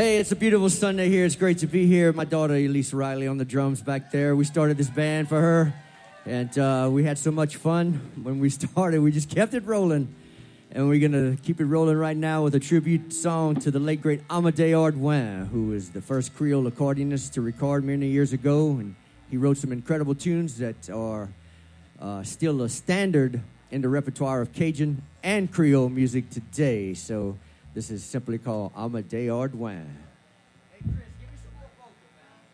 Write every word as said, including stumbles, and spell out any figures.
Hey, it's a beautiful Sunday here. It's great to be here. My daughter, Elise Riley, on the drums back there. We started this band for her, and uh, we had so much fun when we started. We just kept it rolling, and we're going to keep it rolling right now with a tribute song to the late, great Amadé Ardoin, who was the first Creole accordionist to record many years ago, and he wrote some incredible tunes that are uh, still a standard in the repertoire of Cajun and Creole music today. So this is simply called Amadé Ardoin.